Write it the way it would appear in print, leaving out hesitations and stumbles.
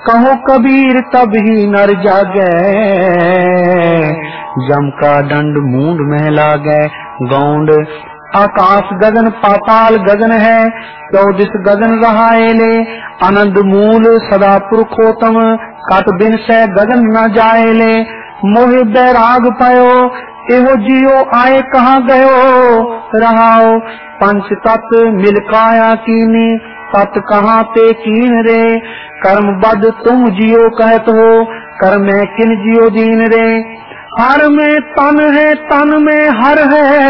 कहो कबीर तब ही नर जागै, जम का दंड मूंड में लागै। गौंड आकाश गगन पाताल गगन है, चौदिस गगन रहाए ले। आनंद मूल सदा पुरखोत्तम, कट बिन से गगन न जाए ले। मोहि बैराग पयो एहो जियो, आए कहाँ गयो रहाओ। पंच तत्व मिल काया कीनी, तत् कहाँ ते कीन रे। कर्म बद तुम जियो कहत हो, कर्म में किन जियो दीन रे। हर में तन है तन में हर है,